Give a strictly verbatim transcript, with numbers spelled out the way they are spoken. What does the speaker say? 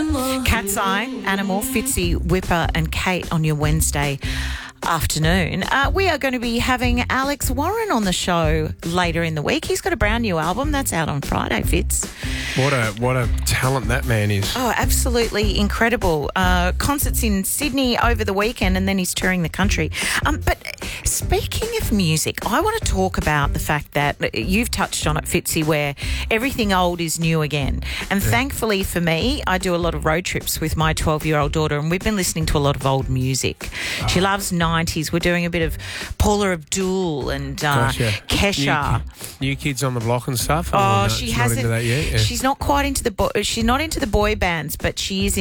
Cat's Eye, Animal, Fitzy, Whipper and Kate on your Wednesday afternoon. Uh, we are going to be having Alex Warren on the show later in the week. He's got a brand new album that's out on Friday, Fitz. What a what a talent that man is. Oh, absolutely incredible. Uh, concerts in Sydney over the weekend and then he's touring the country. Um, but speaking of music, I want to talk about the fact that you've touched on it, Fitzy, where everything old is new again. And yeah. Thankfully for me, I do a lot of road trips with my twelve-year-old daughter and we've been listening to a lot of old music. Oh. She loves nineties. We're doing a bit of Paula Abdul and uh, Gosh, yeah. Kesha. New, new Kids on the Block and stuff? Oh, oh no, she hasn't. Not into that yet? Yeah. She's not quite into the boy. She's not into the boy bands, but she is